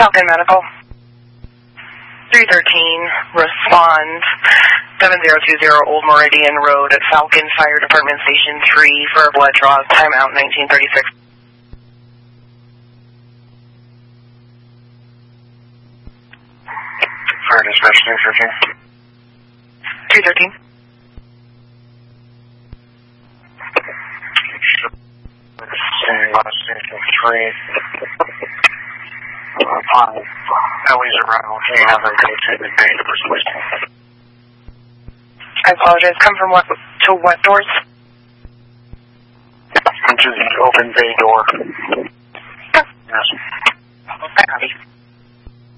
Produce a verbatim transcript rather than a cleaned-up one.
Falcon Medical. three thirteen, respond. seven zero two zero Old Meridian Road at Falcon Fire Department Station three for a blood draw. Timeout nineteen thirty-six. Fire dispatch three thirteen. three thirteen. Station three. Upon Ellie's arrival, can you have them go to the bay to Bristol? I apologize. Come from what to what doors? Into the open bay door.